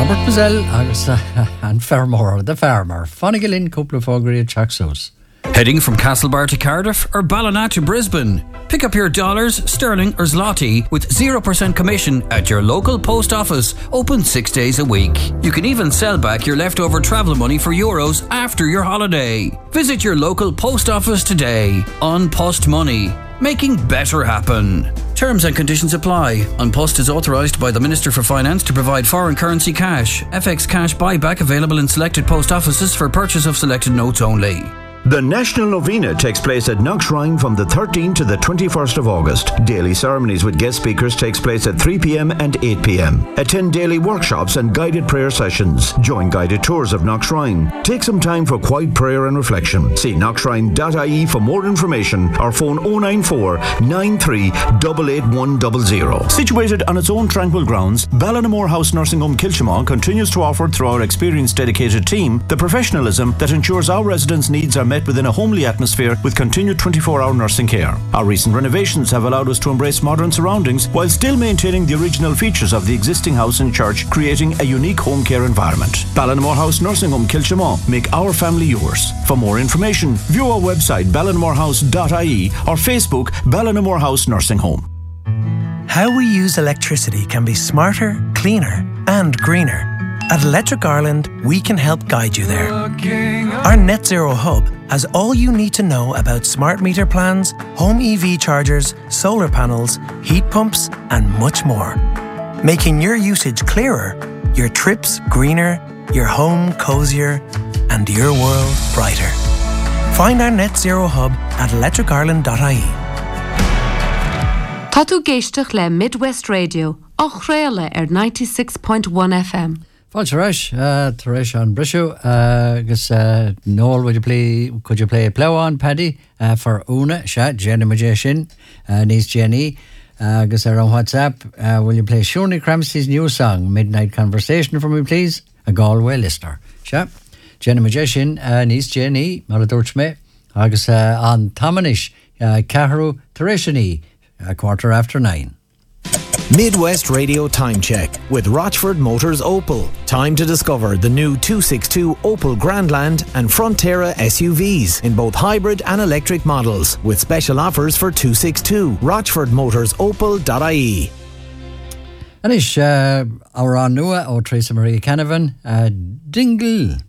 Robert Mazel agus an Fermor, the farmer. Fonigilin couple of Ogri Chaxos. Heading from Castlebar to Cardiff or Ballina to Brisbane? Pick up your dollars, sterling or zloty with 0% commission at your local post office, open 6 days a week. You can even sell back your leftover travel money for euros after your holiday. Visit your local post office today. On Post Money, making better happen. Terms and conditions apply. An Post is authorised by the Minister for Finance to provide foreign currency cash. FX cash buyback available in selected post offices for purchase of selected notes only. The National Novena takes place at Knockshrine from the 13th to the 21st of August. Daily ceremonies with guest speakers takes place at 3 p.m. and 8 p.m. Attend daily workshops and guided prayer sessions. Join guided tours of Knockshrine. Take some time for quiet prayer and reflection. See knockshrine.ie for more information or phone 094 93 88100. Situated on its own tranquil grounds, Ballinamore House Nursing Home Kilchimau continues to offer through our experienced dedicated team the professionalism that ensures our residents' needs are met within a homely atmosphere with continued 24-hour nursing care. Our recent renovations have allowed us to embrace modern surroundings while still maintaining the original features of the existing house and church, creating a unique home care environment. Ballinamore House Nursing Home Kilchimau. Make our family yours. For more information, view our website ballinamorehouse.ie or Facebook Ballinamore House Nursing Home. How we use electricity can be smarter, cleaner and greener. At Electric Ireland, we can help guide you there. Our Net Zero Hub has all you need to know about smart meter plans, home EV chargers, solar panels, heat pumps, and much more. Making your usage clearer, your trips greener, your home cozier, and your world brighter. Find our Net Zero Hub at electricireland.ie. Tá tú géisteach le Midwest Radio, ach réile 96.1 FM. Well, Taresh on Brishu. Noel, could you play a plow on, Paddy, for Una, Shat, Jenny Majeshin, Niece Jenny, on WhatsApp. Will you play Shirley Cramsey's new song, Midnight Conversation, for me, please? A Galway listener. Shat, Jenny Majeshin, Niece Jenny, Maradurchme, on Tamanish, Kaharu Tareshini, 9:15. Midwest Radio Time Check with Rochford Motors Opel. Time to discover the new 262 Opel Grandland and Frontera SUVs in both hybrid and electric models with special offers for 262. RochfordMotorsOpel.ie. Anish, our Nua or Teresa Maria Canavan, Dingle.